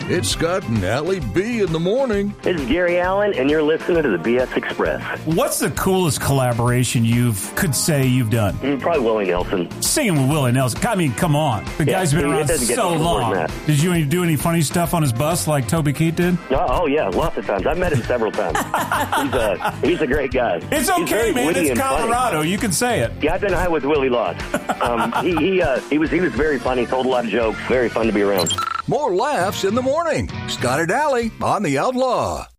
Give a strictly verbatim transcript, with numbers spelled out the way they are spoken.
It's Scott and Allie B in the morning. This is Gary Allen, and you're listening to the B S Express. What's the coolest collaboration you could say you've done? Mm, probably Willie Nelson. Singing with Willie Nelson. I mean, come on. The Yeah, guy's been it around doesn't get so much more long. than that. Did you do any funny stuff on his bus like Toby Keith did? Oh, oh yeah, lots of times. I've met him several times. he's, a, he's a great guy. It's He's okay, very man. witty It's and funny. Colorado. You can say it. Yeah, I've been high with Willie lots. Um, he he, uh, he was he was very funny. Told a lot of jokes. Very fun to be around. More laughs in the morning. Scott and Allie on the Outlaw.